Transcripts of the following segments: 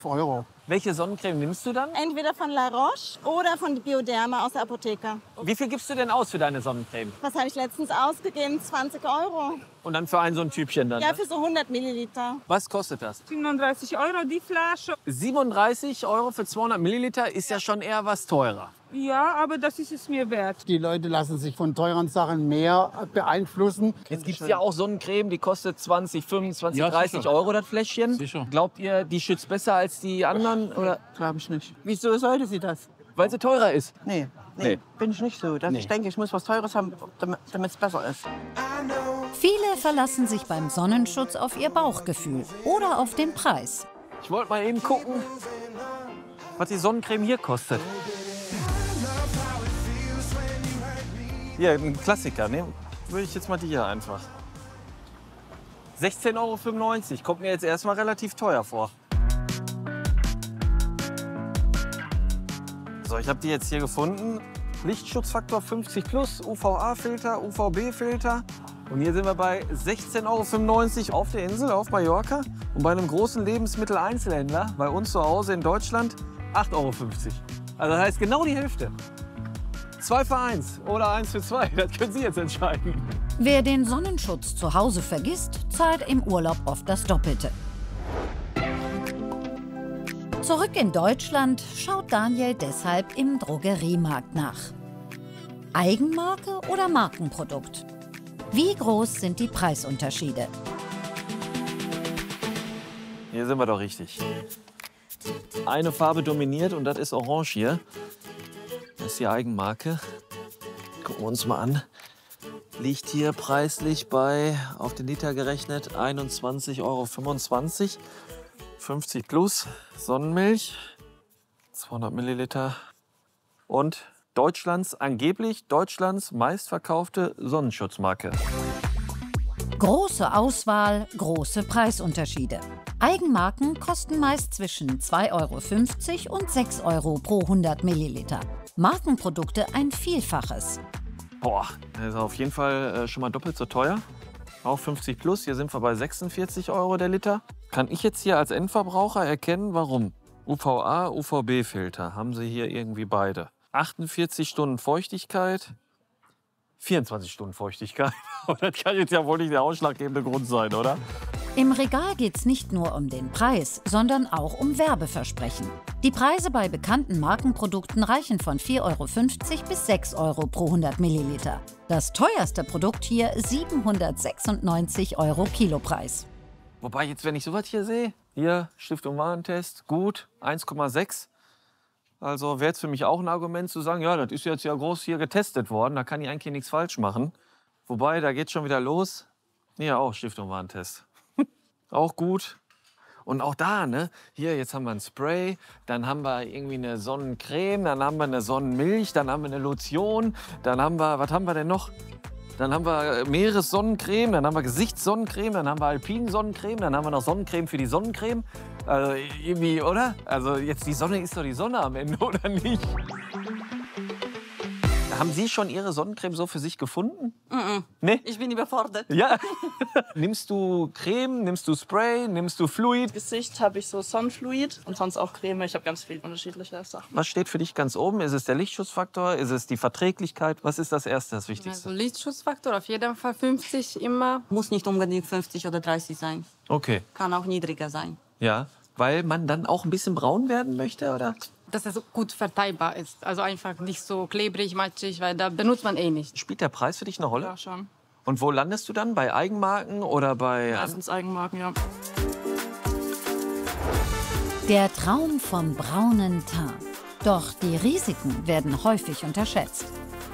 Euro. Welche Sonnencreme nimmst du dann? Entweder von La Roche oder von Bioderma aus der Apotheke. Wie viel gibst du denn aus für deine Sonnencreme? Was habe ich letztens ausgegeben? 20 Euro. Und dann für ein so ein Typchen dann? Ja, Ne? für so 100 Milliliter. Was kostet das? 37 Euro die Flasche. 37 Euro für 200 Milliliter ist ja schon eher was teurer. Ja, aber das ist es mir wert. Die Leute lassen sich von teuren Sachen mehr beeinflussen. Jetzt gibt es ja auch Sonnencreme, die kostet 20, 25, Ja, 30 sicher. Euro das Fläschchen. Sicher. Glaubt ihr, die schützt besser als die anderen? Oder Glaube ich nicht. Wieso sollte sie das? weil sie teurer ist? Nee, Nee. bin ich nicht so. Ich denke, ich muss was Teures haben, damit es besser ist. Viele verlassen sich beim Sonnenschutz auf ihr Bauchgefühl oder auf den Preis. Ich wollte mal eben gucken, was die Sonnencreme hier kostet. Hier, ein Klassiker, ne? Würde ich jetzt mal die hier einfach. 16,95 Euro. Kommt mir jetzt erstmal relativ teuer vor. So, ich habe die jetzt hier gefunden. Lichtschutzfaktor 50 plus, UVA-Filter, UVB-Filter. Und hier sind wir bei 16,95 Euro auf der Insel, auf Mallorca. Und bei einem großen Lebensmitteleinzelhändler, bei uns zu Hause in Deutschland, 8,50 Euro. Also das heißt genau die Hälfte. 2 für 1 oder 1 für 2, das können Sie jetzt entscheiden. Wer den Sonnenschutz zu Hause vergisst, zahlt im Urlaub oft das Doppelte. Zurück in Deutschland schaut Daniel deshalb im Drogeriemarkt nach. Eigenmarke oder Markenprodukt? Wie groß sind die Preisunterschiede? Hier sind wir doch richtig. Eine Farbe dominiert und das ist Orange hier. Das ist die Eigenmarke. Gucken wir uns mal an. Liegt hier preislich bei, auf den Liter gerechnet, 21,25 Euro. 50 plus, Sonnenmilch, 200 Milliliter. Und angeblich Deutschlands meistverkaufte Sonnenschutzmarke. Große Auswahl, große Preisunterschiede. Eigenmarken kosten meist zwischen 2,50 Euro und 6 Euro pro 100 Milliliter. Markenprodukte ein Vielfaches. Boah, das ist auf jeden Fall schon mal doppelt so teuer. Auch 50 plus, hier sind wir bei 46 Euro der Liter. Kann ich jetzt hier als Endverbraucher erkennen, warum? UVA, UVB-Filter haben sie hier irgendwie beide. 48 Stunden Feuchtigkeit, 24 Stunden Feuchtigkeit. Das kann jetzt ja wohl nicht der ausschlaggebende Grund sein, oder? Im Regal geht es nicht nur um den Preis, sondern auch um Werbeversprechen. Die Preise bei bekannten Markenprodukten reichen von 4,50 Euro bis 6 Euro pro 100 Milliliter. Das teuerste Produkt hier 796 Euro Kilopreis. Wobei jetzt, wenn ich sowas hier sehe, hier Stiftung Warentest, gut, 1,6. Also wäre jetzt für mich auch ein Argument zu sagen, ja, das ist jetzt ja groß hier getestet worden, da kann ich eigentlich nichts falsch machen. Wobei, da geht schon wieder los. Hier auch Stiftung Warentest. Auch gut. Und auch da, ne? Hier, jetzt haben wir ein Spray, dann haben wir irgendwie eine Sonnencreme, dann haben wir eine Sonnenmilch, dann haben wir eine Lotion, dann haben wir, was haben wir denn noch? Dann haben wir Meeressonnencreme, dann haben wir Gesichtssonnencreme, dann haben wir Alpinsonnencreme, dann haben wir noch Sonnencreme für die Sonnencreme. Also irgendwie, oder? Also jetzt die Sonne ist doch die Sonne am Ende, oder nicht? Haben Sie schon Ihre Sonnencreme so für sich gefunden? Nee? Ich bin überfordert. Ja. Nimmst du Creme, nimmst du Spray, nimmst du Fluid? Gesicht habe ich so Sonnenfluid und sonst auch Creme. Ich habe ganz viele unterschiedliche Sachen. Was steht für dich ganz oben? Ist es der Lichtschutzfaktor? Ist es die Verträglichkeit? Was ist das Erste, das Wichtigste? Also Lichtschutzfaktor auf jeden Fall 50 immer. Muss nicht unbedingt 50 oder 30 sein. Okay, Kann auch niedriger sein. ja. Weil man dann auch ein bisschen braun werden möchte, oder? Dass es gut verteilbar ist. Also einfach nicht so klebrig, matschig, weil da benutzt man eh nicht. Spielt der Preis für dich eine Rolle? Ja, schon. Und wo landest du dann? Bei Eigenmarken oder bei... Meistens Eigenmarken, ja. Der Traum vom braunen Teint. Doch die Risiken werden häufig unterschätzt.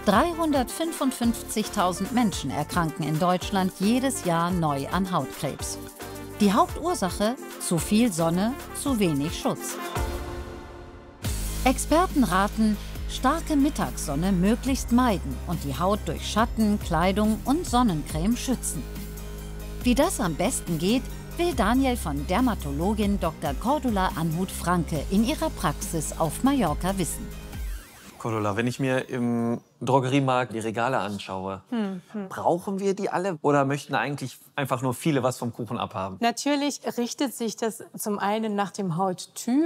355.000 Menschen erkranken in Deutschland jedes Jahr neu an Hautkrebs. Die Hauptursache? Zu viel Sonne, zu wenig Schutz. Experten raten, starke Mittagssonne möglichst meiden und die Haut durch Schatten, Kleidung und Sonnencreme schützen. Wie das am besten geht, will Daniel von Dermatologin Dr. Cordula Anhut-Franke in ihrer Praxis auf Mallorca wissen. Cordula, wenn ich mir im Drogeriemarkt die Regale anschaue, brauchen wir die alle oder möchten eigentlich einfach nur viele was vom Kuchen abhaben? Natürlich richtet sich das zum einen nach dem Hauttyp.